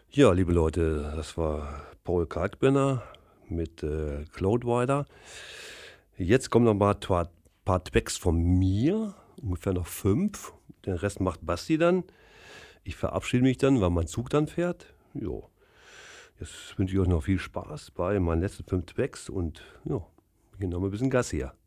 Ja, liebe Leute, das war Paul Kalkbrenner mit Cloudwider. Jetzt kommen noch mal paar Tracks von mir, ungefähr noch 5. Den Rest macht Basti dann. Ich verabschiede mich dann, weil mein Zug dann fährt. Jo, jetzt wünsche ich euch noch viel Spaß bei meinen letzten 5 Tracks und ja, wir gehen noch mal ein bisschen Gas hier.